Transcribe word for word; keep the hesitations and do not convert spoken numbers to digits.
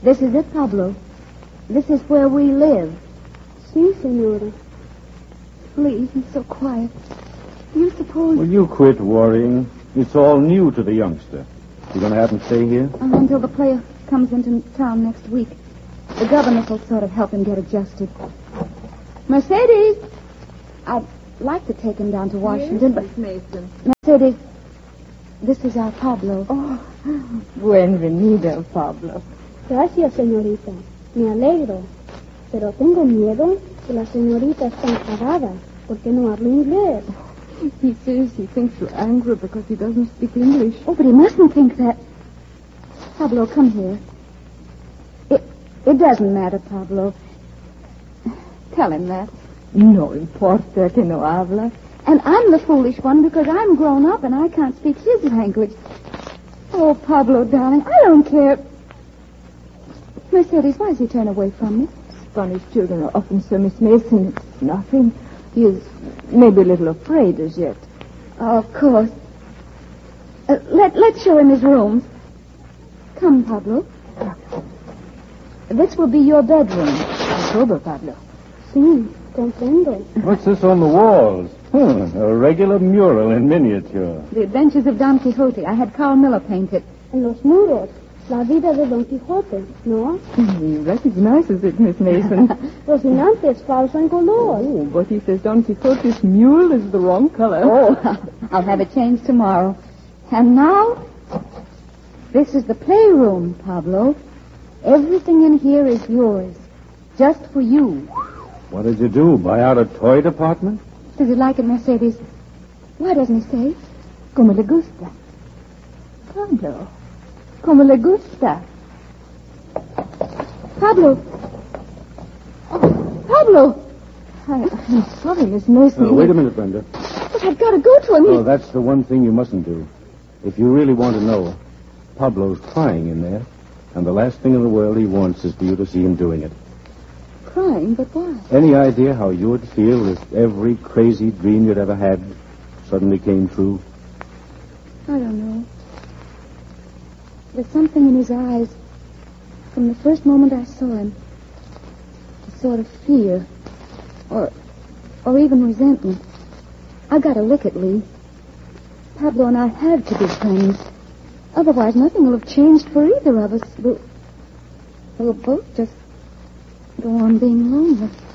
This is it, Pablo. This is where we live. Si, senora. Please, he's so quiet. Do you suppose... Will you quit worrying? It's all new to the youngster. You going to have him stay here? Uh, until the player comes into town next week. The governess will sort of help him get adjusted. Mercedes! I'd like to take him down to Washington, yes, but... Mason. Mercedes, this is our Pablo. Oh, bienvenido, Pablo. Gracias, señorita. Me alegro. Pero tengo miedo que la señorita está enfadada porque no habla inglés. He says he thinks you're angry because he doesn't speak English. Oh, but he mustn't think that. Pablo, come here. It, it doesn't matter, Pablo. Tell him that. No importa que no habla. And I'm the foolish one because I'm grown up and I can't speak his language. Oh, Pablo, darling, I don't care. Mercedes, why does he turn away from me? Spanish children are often so, Miss Mason. It's nothing. He is maybe a little afraid as yet. Oh, of course. Uh, let, let's show him his rooms. Come, Pablo. This will be your bedroom. Sober, Pablo. Sí, comprendo. What's this on the walls? Hmm, a regular mural in miniature. The Adventures of Don Quixote. I had Carl Miller paint it. En los muros, la vida de Don Quijote, ¿no? He recognizes it, Miss Mason. Rocinante es falso en color. Oh, but he says Don Quixote's mule is the wrong color. Oh, I'll have it changed tomorrow. And now, this is the playroom, Pablo. Everything in here is yours. Just for you. What did you do? Buy out a toy department? Does he like it, Mercedes? Why doesn't he say? Como le gusta. Pablo. Como le gusta. Pablo. Oh, Pablo. I, I'm sorry, Miss Mason. Oh, wait a minute, Brenda. But I've got to go to him. Oh, that's the one thing you mustn't do. If you really want to know, Pablo's crying in there, and the last thing in the world he wants is for you to see him doing it. Crying, but why? Any idea how you would feel if every crazy dream you'd ever had suddenly came true? I don't know. There's something in his eyes from the first moment I saw him. A sort of fear. Or or even resentment. I got a lick at Lee. Pablo and I had to be friends. Otherwise, nothing will have changed for either of us. We'll, we'll both just go on being lonely.